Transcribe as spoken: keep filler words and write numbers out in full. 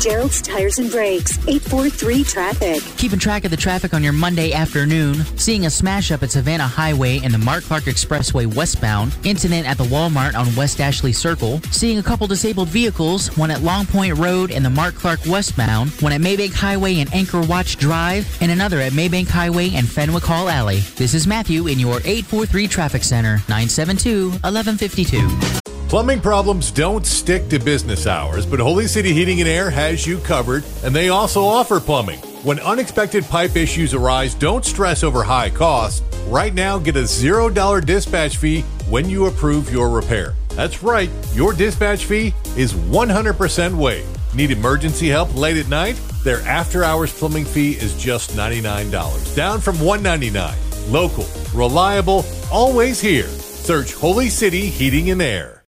Gerald's Tires and Brakes, eight four three traffic. Keeping track of the traffic on your Monday afternoon. Seeing a smash up at Savannah Highway and the Mark Clark Expressway westbound. Incident at the Walmart on West Ashley Circle. Seeing a couple disabled vehicles, one at Long Point Road and the Mark Clark westbound, one at Maybank Highway and Anchor Watch Drive, and another at Maybank Highway and Fenwick Hall Alley. This is Matthew in your eight four three Traffic Center, nine seven two, one one five two. Plumbing problems don't stick to business hours, but Holy City Heating and Air has you covered, and they also offer plumbing. When unexpected pipe issues arise, don't stress over high costs. Right now, get a zero dollar dispatch fee when you approve your repair. That's right, your dispatch fee is one hundred percent waived. Need emergency help late at night? Their after-hours plumbing fee is just ninety-nine dollars, down from one hundred ninety-nine dollars. Local, reliable, always here. Search Holy City Heating and Air.